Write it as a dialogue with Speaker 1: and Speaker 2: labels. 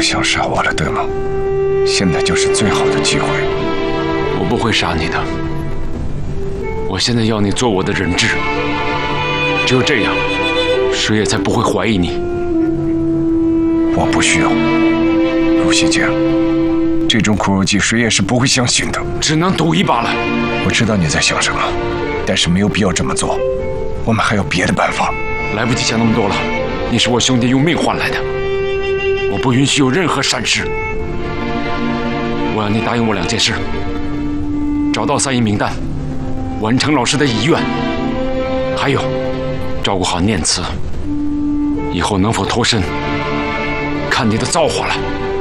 Speaker 1: 想杀我了，对吗？现在就是最好的机会。
Speaker 2: 我不会杀你的。我现在要你做我的人质，只有这样，谁也才不会怀疑你。
Speaker 1: 我不需要，陆西江，这种苦肉计谁也是不会相信的。
Speaker 2: 只能赌一把了。
Speaker 1: 我知道你在想什么，但是没有必要这么做。我们还有别的办法。
Speaker 2: 来不及想那么多了，你是我兄弟用命换来的，我不允许有任何闪失。我要你答应我2件事：找到3亿名单，完成老师的遗愿，还有照顾好念慈，以后能否脱身，看你的造化了。